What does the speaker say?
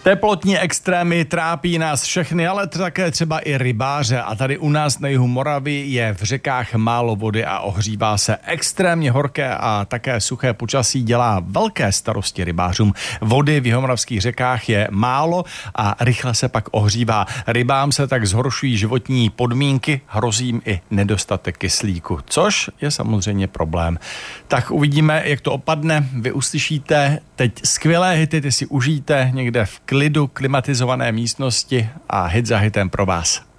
Teplotní extrémy trápí nás všechny, ale také třeba i rybáře. A tady u nás na jihu Moravy je v řekách málo vody a ohřívá se. Extrémně horké a také suché počasí dělá velké starosti rybářům. Vody v jihomoravských řekách je málo a rychle se pak ohřívá. Rybám se tak zhoršují životní podmínky, hrozí jim i nedostatek kyslíku, což je samozřejmě problém. Tak uvidíme, jak to opadne. Vy uslyšíte teď skvělé hity, ty si užijte někde v klidu, klimatizované místnosti a hit za hitem pro vás.